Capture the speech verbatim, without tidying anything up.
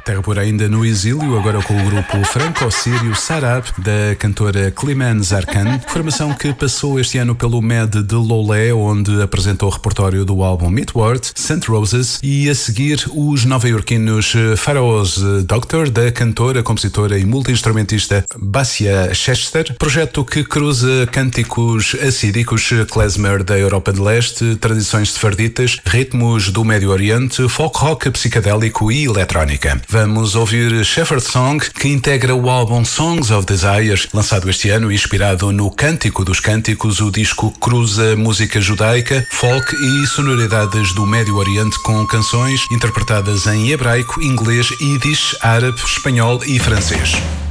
Terra por ainda no exílio, agora com o grupo franco-sírio Sarab, da cantora Clemens Arkan, formação que passou este ano pelo M E D de Lolé, onde apresentou o repertório do álbum Midward, Saint Roses, e a seguir os nova-iorquinos Pharaoh's Doctor, da cantora, compositora e multi-instrumentista Basia Chester, projeto que cruza cânticos assídicos, klezmer da Europa de Leste, tradições sefarditas, ritmos do Médio Oriente, folk rock psicadélico e eletrónica. Vamos ouvir Shepherd Song, que integra o álbum Songs of Desire, lançado este ano, inspirado no Cântico dos Cânticos. O disco cruza música judaica, folk e sonoridades do Médio Oriente com canções interpretadas em hebraico, inglês, yiddish, árabe, espanhol e francês.